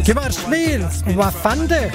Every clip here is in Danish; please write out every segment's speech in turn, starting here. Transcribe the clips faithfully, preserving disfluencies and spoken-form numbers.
Giv mig et smil. Hvad fanden det?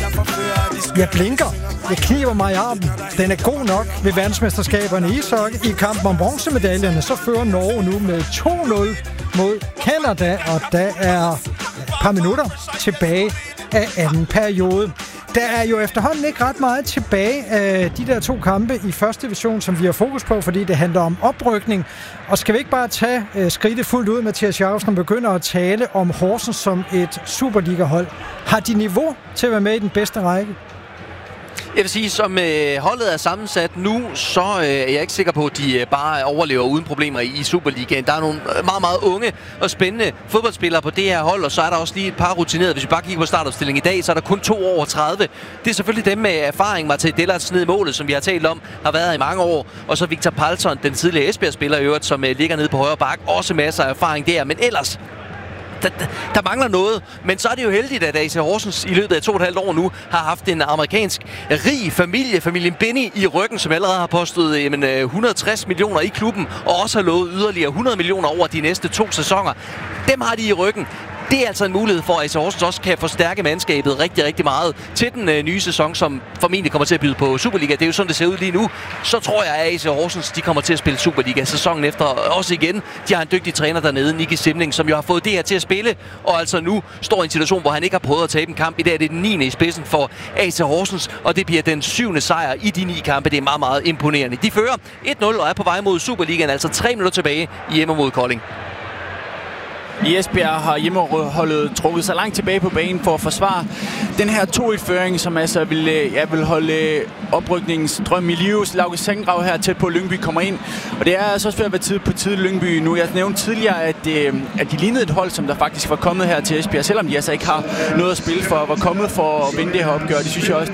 Jeg blinker. Jeg kniver mig i armen. Den er god nok ved verdensmesterskaberne i ishockey. I kampen om bronzemedaljerne, så fører Norge nu med to nul mod Canada, og der er et par minutter tilbage af anden periode. Der er jo efterhånden ikke ret meget tilbage af de der to kampe i første division, som vi har fokus på, fordi det handler om oprykning. Og skal vi ikke bare tage uh, skridtet fuldt ud, Mathias Jacobsen, og begynder at tale om Horsens som et Superliga-hold? Har de niveau til at være med i den bedste række? Jeg vil sige, som øh, holdet er sammensat nu, så øh, er jeg ikke sikker på, at de øh, bare overlever uden problemer i, i Superligaen. Der er nogle meget, meget unge og spændende fodboldspillere på det her hold, og så er der også lige et par rutinerede. Hvis vi bare kigger på startopstillingen i dag, så er der kun to over tredive. Det er selvfølgelig dem med erfaring. Martin Dellarts ned i målet, som vi har talt om, har været i mange år. Og så Victor Palton, den tidligere Esbjerg-spiller i øvrigt, som øh, ligger nede på højre bak. Også masser af erfaring der, men ellers... Der, der, der mangler noget, men så er det jo heldigt, at A C Horsens i løbet af to og et halvt år nu har haft en amerikansk rig familie, familien Benny, i ryggen, som allerede har postet jamen, et hundrede og tres millioner i klubben, og også har lovet yderligere hundrede millioner over de næste to sæsoner. Dem har de i ryggen. Det er altså en mulighed for, at A C Horsens også kan forstærke mandskabet rigtig, rigtig meget til den øh, nye sæson, som formentlig kommer til at byde på Superliga. Det er jo sådan, det ser ud lige nu. Så tror jeg, at A C Horsens de kommer til at spille Superliga sæsonen efter. Også igen, de har en dygtig træner dernede, Nicky Simling, som jo har fået det her til at spille, og altså nu står i en situation, hvor han ikke har prøvet at tabe en kamp. I dag er det den niende i spidsen for A C Horsens, og det bliver den syvende sejr i de ni kampe. Det er meget, meget imponerende. De fører et nul og er på vej mod Superligaen, altså tre minutter tilbage hjemme mod Kolding. I Esbjerg har hjemmeholdet trukket sig langt tilbage på banen for at forsvare den her to et-føring, som altså vil, ja, vil holde oprykningens drøm i live. Lauke Sangrav her tæt på Lyngby kommer ind, og det er altså også ved at være tid på tid Lyngby nu. Jeg nævnte tidligere, at, at de lignede et hold, som der faktisk var kommet her til Esbjerg, selvom de altså ikke har noget at spille for, var kommet for at vinde det her opgør. Det synes jeg også,